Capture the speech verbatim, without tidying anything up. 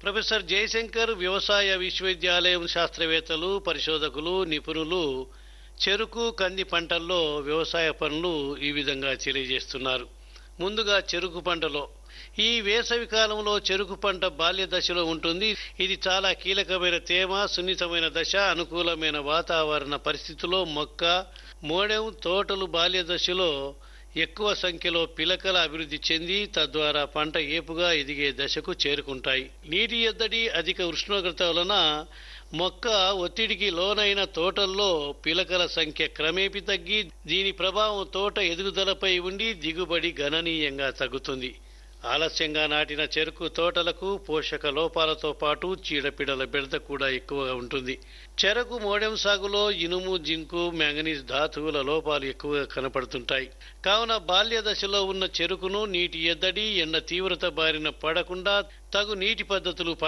Professor Jayashankar వ్యవసాయ విశ్వవిద్యాలయం శాస్త్రవేత్తలు, పరిశోధకులు, నిపుణులు చెరుకు, కంది పంటల్లో వ్యవసాయ పనులు ఈ విధంగా తెలియజేస్తున్నారు. ముందుగా చెరుకు పంటలో ఈ వేసవి కాలంలో చెరుకు పంట బాల్య దశలో ఉంటుంది. ఇది చాలా కీలకమైన తేమ, సున్నితమైన దశ. అనుకూలమైన వాతావరణ పరిస్థితుల్లో మొక్క, మోడెం తోటలు బాల్య దశలో ఎక్కువ సంఖ్యలో పిలకల అభివృద్ధి చెంది తద్వారా పంట ఏపుగా ఎదిగే దశకు చేరుకుంటాయి. నీటి ఎద్దడి, అధిక ఉష్ణోగ్రత వలన మొక్క ఒత్తిడికి లోనైన తోటల్లో పిలకల సంఖ్య క్రమేపీ తగ్గి దీని ప్రభావం తోట ఎదుగుదలపై ఉండి దిగుబడి గణనీయంగా తగ్గుతుంది. ఆలస్యంగా నాటిన చెరుకు తోటలకు పోషక లోపాలతో పాటు చీడపీడల బెడద కూడా ఎక్కువగా ఉంటుంది. చెరకు మోడెం సాగులో ఇనుము, జింకు, మ్యాంగనీస్ ధాతువుల లోపాలు ఎక్కువగా కనపడుతుంటాయి. కావున బాల్య దశలో ఉన్న చెరుకును నీటి ఎద్దడి, ఎండ తీవ్రత బారిన పడకుండా తగు నీటి పద్ధతులు